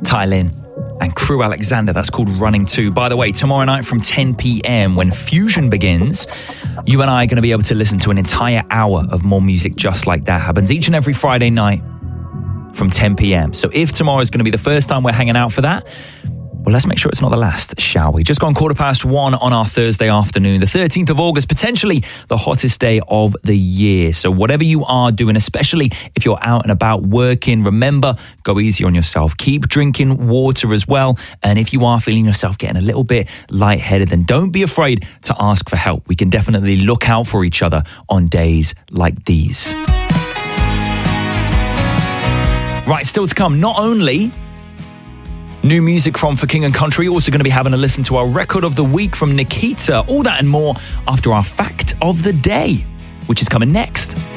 Ty Lin and Crew Alexander. That's called Running 2. By the way, tomorrow night from 10 p.m. when Fusion begins, you and I are going to be able to listen to an entire hour of more music just like that. Happens each and every Friday night from 10 p.m. So if tomorrow is going to be the first time we're hanging out for that, well, let's make sure it's not the last, shall we? Just gone 1:15 on our Thursday afternoon, the 13th of August, potentially the hottest day of the year. So whatever you are doing, especially if you're out and about working, remember, go easy on yourself. Keep drinking water as well. And if you are feeling yourself getting a little bit lightheaded, then don't be afraid to ask for help. We can definitely look out for each other on days like these. Right, still to come, not only new music from For King and Country, also going to be having a listen to our record of the week from Nikita. All that and more after our fact of the day, which is coming next.